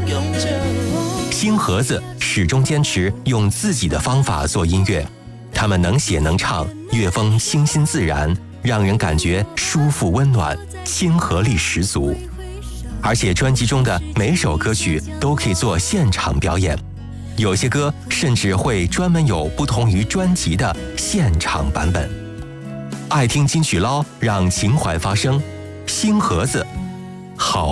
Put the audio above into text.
星盒子始终坚持用自己的方法做音乐，他们能写能唱，乐风清新自然，让人感觉舒服温暖，亲和力十足。而且专辑中的每首歌曲都可以做现场表演，有些歌甚至会专门有不同于专辑的现场版本。爱听金曲捞，让情怀发声，星盒子好。